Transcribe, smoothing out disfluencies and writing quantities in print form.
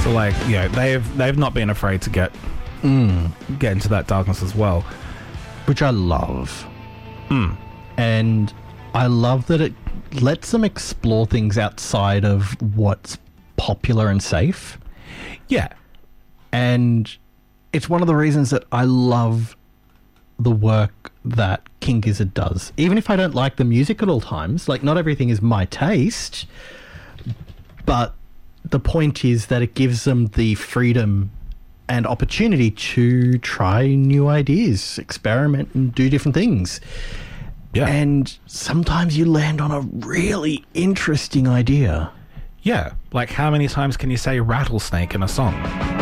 So like, they've not been afraid to get into that darkness as well, which I love. And I love that it lets them explore things outside of what's popular and safe. Yeah. And it's one of the reasons that I love the work that King Gizzard does. Even if I don't like the music at all times, like not everything is my taste, but the point is that it gives them the freedom and opportunity to try new ideas, experiment and do different things. Yeah. And sometimes you land on a really interesting idea. Yeah. Like how many times can you say rattlesnake in a song?